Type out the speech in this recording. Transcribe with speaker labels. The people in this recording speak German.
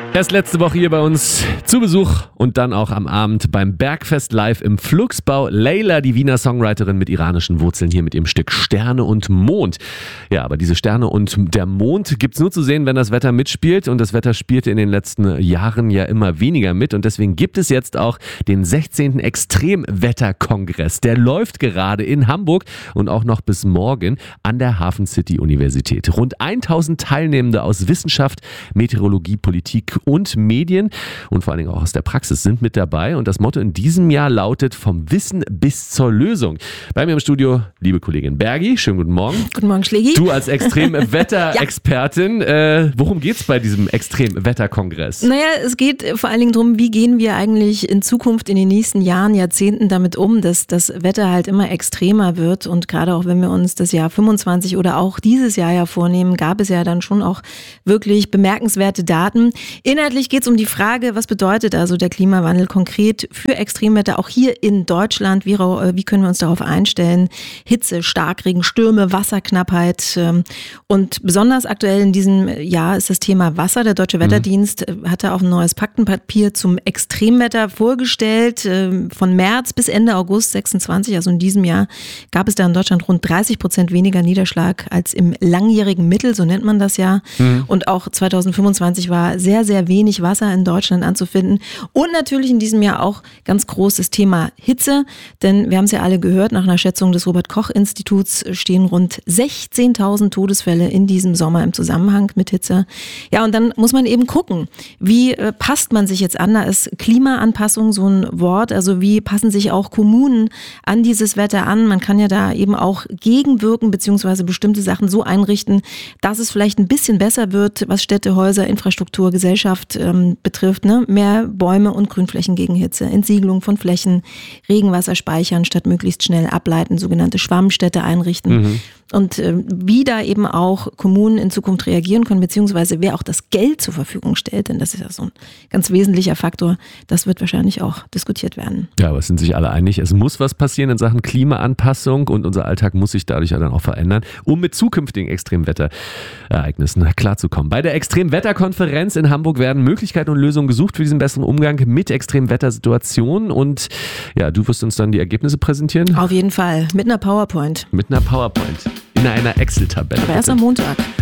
Speaker 1: Erst letzte Woche hier bei uns zu Besuch und dann auch am Abend beim Bergfest live im Flugsbau. Leila, die Wiener Songwriterin mit iranischen Wurzeln, hier mit ihrem Stück Sterne und Mond. Ja, aber diese Sterne und der Mond gibt's nur zu sehen, wenn das Wetter mitspielt. Und das Wetter spielte in den letzten Jahren ja immer weniger mit. Und deswegen gibt es jetzt auch den 16. Extremwetterkongress. Der läuft gerade in Hamburg und auch noch bis morgen an der Hafen City Universität. Rund 1000 Teilnehmende aus Wissenschaft, Meteorologie, Politik und Medien und vor allen Dingen auch aus der Praxis sind mit dabei. Und das Motto in diesem Jahr lautet: vom Wissen bis zur Lösung. Bei mir im Studio, liebe Kollegin Bergi, schönen guten Morgen.
Speaker 2: Guten Morgen, Schlägi.
Speaker 1: Du als Extremwetterexpertin, worum geht's bei diesem Extremwetterkongress?
Speaker 2: Naja, es geht vor allen Dingen darum, wie gehen wir eigentlich in Zukunft, in den nächsten Jahren, Jahrzehnten damit um, dass das Wetter halt immer extremer wird. Und gerade auch wenn wir uns das Jahr 25 oder auch dieses Jahr ja vornehmen, gab es ja dann schon auch wirklich bemerkenswerte Daten. Inhaltlich geht es um die Frage, was bedeutet also der Klimawandel konkret für Extremwetter, auch hier in Deutschland, wie können wir uns darauf einstellen? Hitze, Starkregen, Stürme, Wasserknappheit und besonders aktuell in diesem Jahr ist das Thema Wasser. Der Deutsche Wetterdienst hatte auch ein neues Faktenpapier zum Extremwetter vorgestellt. Von März bis Ende August 26, also in diesem Jahr, gab es da in Deutschland rund 30% weniger Niederschlag als im langjährigen Mittel, so nennt man das ja. Und auch 2025 war sehr, sehr wenig Wasser in Deutschland anzufinden. Und natürlich in diesem Jahr auch ganz großes Thema Hitze, denn wir haben es ja alle gehört, nach einer Schätzung des Robert-Koch-Instituts stehen rund 16.000 Todesfälle in diesem Sommer im Zusammenhang mit Hitze. Ja, und dann muss man eben gucken, wie passt man sich jetzt an? Da ist Klimaanpassung so ein Wort, also wie passen sich auch Kommunen an dieses Wetter an? Man kann ja da eben auch gegenwirken, beziehungsweise bestimmte Sachen so einrichten, dass es vielleicht ein bisschen besser wird, was Städte, Häuser, Infrastruktur, Gesellschaft betrifft, ne? Mehr Bäume und Grünflächen gegen Hitze, Entsiegelung von Flächen, Regenwasser speichern statt möglichst schnell ableiten, sogenannte Schwammstädte einrichten. Und wie da eben auch Kommunen in Zukunft reagieren können, beziehungsweise wer auch das Geld zur Verfügung stellt, denn das ist ja so ein ganz wesentlicher Faktor, das wird wahrscheinlich auch diskutiert werden. Ja, aber es sind sich alle einig, es muss was passieren in Sachen Klimaanpassung und unser Alltag muss sich dadurch ja dann auch verändern, um mit zukünftigen Extremwetterereignissen klarzukommen. Bei der Extremwetterkonferenz in Hamburg werden Möglichkeiten und Lösungen gesucht für diesen besseren Umgang mit Extremwettersituationen und ja, du wirst uns dann die Ergebnisse präsentieren? Auf jeden Fall, mit einer PowerPoint.
Speaker 1: Mit einer PowerPoint. In einer Excel-Tabelle.
Speaker 2: Aber erst am Montag.